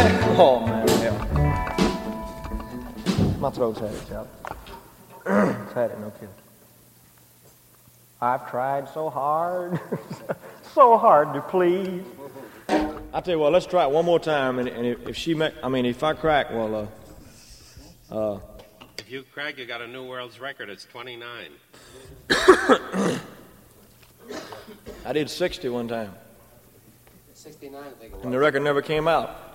Oh, man, hell. My throat's had it, Charlie. It's had it, no kidding. I've tried so hard, so hard to please. I tell you what, let's try it one more time, and if I crack, well, If you crack, you got a new world's record. It's 29. I did 60 one time. 69, I think it was. And the record never came out.